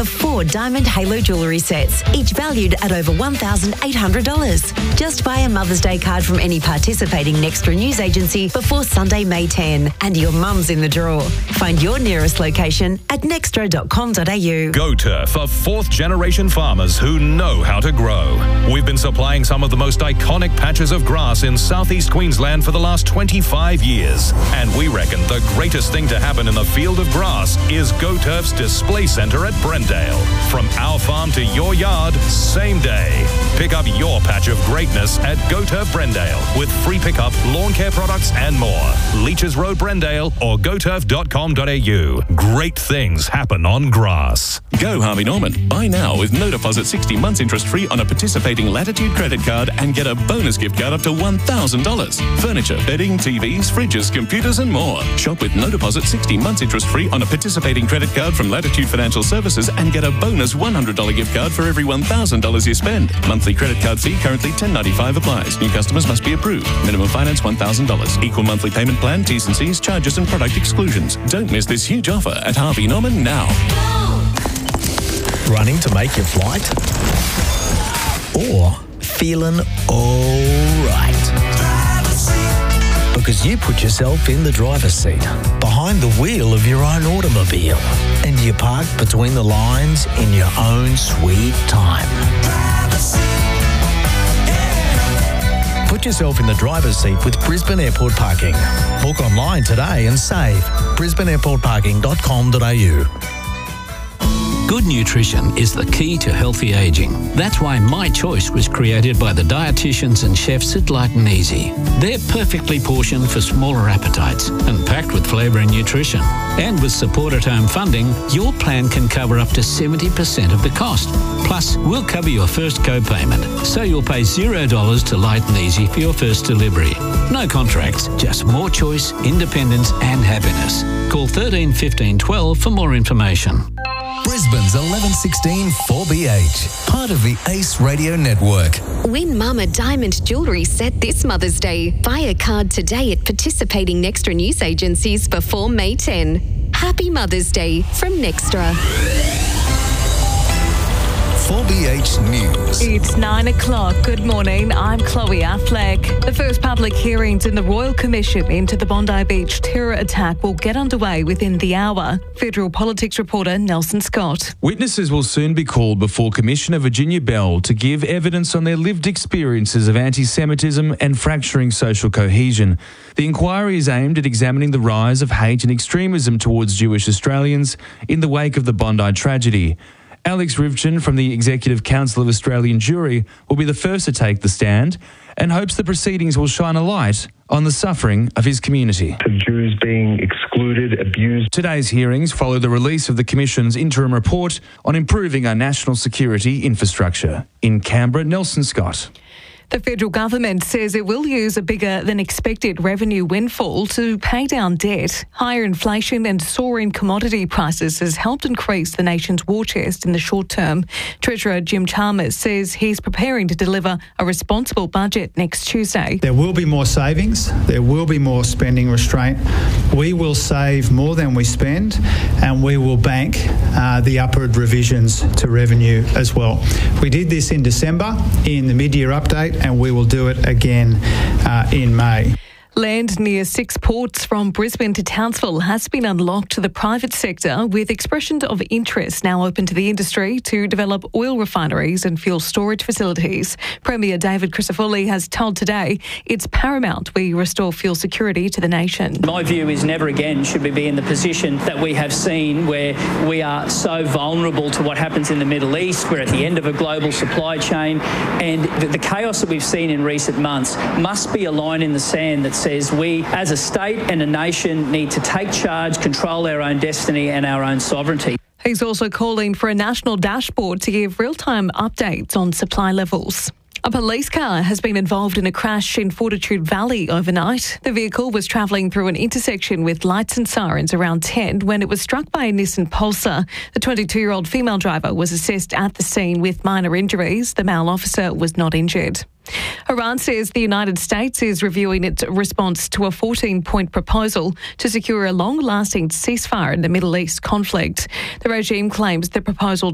of 4 diamond halo jewellery sets, each valued at over $1,800. Just buy a Mother's Day card from any participating Nextra news agency before Sunday, May 10, and your mum's in the draw. Find your nearest location at nextra.com.au. GoTurf for fourth-generation farmers who know how to grow. We've been supplying some of the most iconic patches of grass in southeast Queensland for the last 25 years. And we reckon the greatest thing to happen in the field of grass is GoTurf's display centre at Brendale. From our farm to your yard, same day. Pick up your patch of greatness at GoTurf Brendale with free pickup, lawn care products and more. Leeches Road, Brendale or goturf.com.au. Great things happen on grass. Go Harvey Norman. Buy now with no deposit, 60 months interest free on a participating Latitude credit card and get a bonus gift card up to $1,000. Furniture, bedding, TVs, fridges, computers and more. Shop with no deposit, 60 months interest free on a participating credit card from Latitude Financial Services and get a bonus $100 gift card for every $1,000 you spend. Monthly credit card fee currently $10.95 applies. New customers must be approved. Minimum finance $1,000. Equal monthly payment plan, T's and C's, charges and product exclusions. Don't miss this huge offer at Harvey Norman now. Running to make your flight? Or feeling all right? Because you put yourself in the driver's seat, behind the wheel of your own automobile, and you park between the lines in your own sweet time. Put yourself in the driver's seat with Brisbane Airport Parking. Book online today and save. brisbaneairportparking.com.au. Good nutrition is the key to healthy ageing. That's why My Choice was created by the dietitians and chefs at Light and Easy. They're perfectly portioned for smaller appetites and packed with flavour and nutrition. And with support at home funding, your plan can cover up to 70% of the cost. Plus, we'll cover your first co-payment, so you'll pay $0 to Light and Easy for your first delivery. No contracts, just more choice, independence and happiness. Call 13 15 12 for more information. Brisbane's 1116 4BH, part of the Ace Radio Network. Win Mum a diamond jewellery set this Mother's Day. Buy a card today at participating Nextra news agencies before May 10. Happy Mother's Day from Nextra. 4BH News. It's 9 o'clock. Good morning. I'm Chloe Affleck. The first public hearings in the Royal Commission into the Bondi Beach terror attack will get underway within the hour. Federal politics reporter Nelson Scott. Witnesses will soon be called before Commissioner Virginia Bell to give evidence on their lived experiences of anti-Semitism and fracturing social cohesion. The inquiry is aimed at examining the rise of hate and extremism towards Jewish Australians in the wake of the Bondi tragedy. Alex Rivchin from the Executive Council of Australian Jury will be the first to take the stand and hopes the proceedings will shine a light on the suffering of his community. Of Jews being excluded, abused. Today's hearings follow the release of the Commission's interim report on improving our national security infrastructure. In Canberra, Nelson Scott. The federal government says it will use a bigger than expected revenue windfall to pay down debt. Higher inflation and soaring commodity prices has helped increase the nation's war chest in the short term. Treasurer Jim Chalmers says he's preparing to deliver a responsible budget next Tuesday. There will be more savings. There will be more spending restraint. We will save more than we spend, and we will bank the upward revisions to revenue as well. We did this in December in the mid-year update, and we will do it again in May. Land near 6 ports from Brisbane to Townsville has been unlocked to the private sector, with expressions of interest now open to the industry to develop oil refineries and fuel storage facilities. Premier David Crisafulli has told Today it's paramount we restore fuel security to the nation. My view is never again should we be in the position that we have seen, where we are so vulnerable to what happens in the Middle East. We're at the end of a global supply chain, and the chaos that we've seen in recent months must be a line in the sand that says we as a state and a nation need to take charge, control our own destiny and our own sovereignty. He's also calling for a national dashboard to give real-time updates on supply levels. A police car has been involved in a crash in Fortitude Valley overnight. The vehicle was travelling through an intersection with lights and sirens around 10 when it was struck by a Nissan Pulsar. The 22-year-old female driver was assessed at the scene with minor injuries. The male officer was not injured. Iran says the United States is reviewing its response to a 14-point proposal to secure a long-lasting ceasefire in the Middle East conflict. The regime claims the proposal